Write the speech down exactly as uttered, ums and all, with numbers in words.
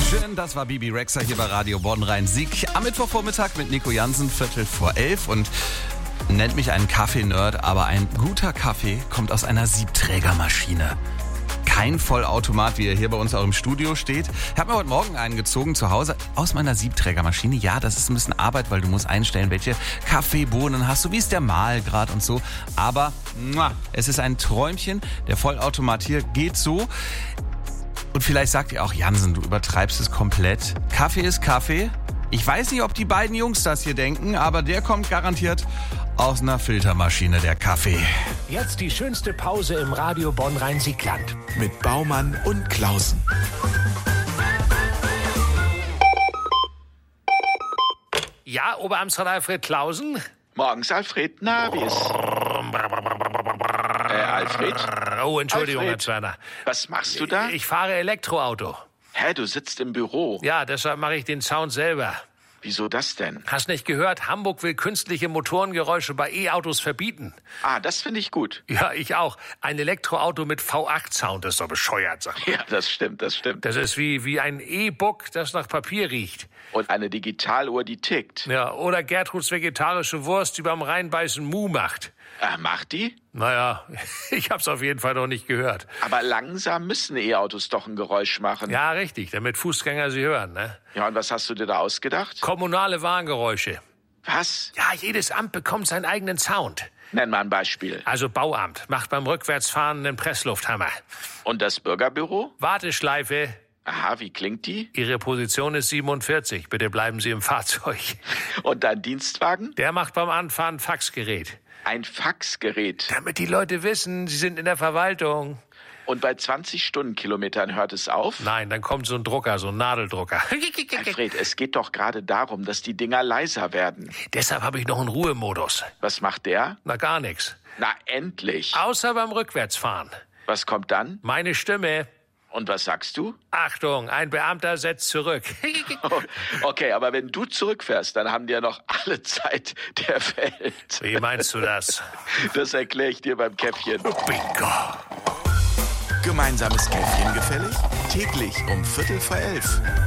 Schön, das war Bibi Rexha hier bei Radio Bonn-Rhein-Sieg. Am Mittwochvormittag mit Nico Jansen, Viertel vor elf. Und nennt mich einen Kaffee-Nerd, aber ein guter Kaffee kommt aus einer Siebträgermaschine. Kein Vollautomat, wie er hier bei uns auch im Studio steht. Ich habe mir heute Morgen einen gezogen zu Hause aus meiner Siebträgermaschine. Ja, das ist ein bisschen Arbeit, weil du musst einstellen, welche Kaffeebohnen hast du, wie ist der Mahlgrad und so. Aber muah, es ist ein Träumchen. Der Vollautomat hier geht so. Und vielleicht sagt ihr auch, Jansen, du übertreibst es komplett. Kaffee ist Kaffee. Ich weiß nicht, ob die beiden Jungs das hier denken, aber der kommt garantiert aus einer Filtermaschine, der Kaffee. Jetzt die schönste Pause im Radio Bonn-Rhein-Sieg-Land. Mit Baumann und Klausen. Ja, Oberamtsrat Alfred Klausen? Morgens, Alfred. Na, wie ist... Äh, Alfred? Oh, Entschuldigung, Alfred, Herr Zwerner. was machst du da? Ich fahre Elektroauto. Hä, du sitzt im Büro. Ja, deshalb mache ich den Sound selber. Wieso das denn? Hast nicht gehört? Hamburg will künstliche Motorengeräusche bei E-Autos verbieten. Ah, das finde ich gut. Ja, ich auch. Ein Elektroauto mit V acht Sound ist doch bescheuert, sag mal. Ja, das stimmt, das stimmt. Das ist wie, wie ein E-Book, das nach Papier riecht. Und eine Digitaluhr, die tickt. Ja, oder Gertruds vegetarische Wurst, die beim Reinbeißen Mu macht. Äh, macht die? Naja, ich hab's auf jeden Fall noch nicht gehört. Aber langsam müssen E-Autos doch ein Geräusch machen. Ja, richtig, damit Fußgänger sie hören, ne? Ja, und was hast du dir da ausgedacht? Kommunale Warngeräusche. Was? Ja, jedes Amt bekommt seinen eigenen Sound. Nenn mal ein Beispiel. Also Bauamt macht beim Rückwärtsfahren einen Presslufthammer. Und das Bürgerbüro? Warteschleife. Aha, wie klingt die? Ihre Position ist siebenundvierzig. Bitte bleiben Sie im Fahrzeug. Und dein Dienstwagen? Der macht beim Anfahren ein Faxgerät. Ein Faxgerät. Damit die Leute wissen, sie sind in der Verwaltung. Und bei zwanzig Stundenkilometern hört es auf? Nein, dann kommt so ein Drucker, so ein Nadeldrucker. Alfred, es geht doch gerade darum, dass die Dinger leiser werden. Deshalb habe ich noch einen Ruhemodus. Was macht der? Na, gar nichts. Na, endlich. Außer beim Rückwärtsfahren. Was kommt dann? Meine Stimme. Und was sagst du? Achtung, ein Beamter setzt zurück. Oh, okay, aber wenn du zurückfährst, dann haben die ja noch alle Zeit der Welt. Wie meinst du das? Das erkläre ich dir beim Käffchen. Bingo. Gemeinsames Käffchen gefällig? Täglich um Viertel vor elf.